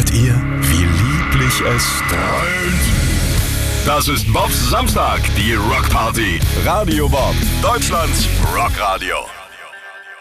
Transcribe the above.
Ahnt ihr, wie lieblich es dröhnt? Das ist Bobs Samstag, die Rockparty. Radio Bob, Deutschlands Rockradio.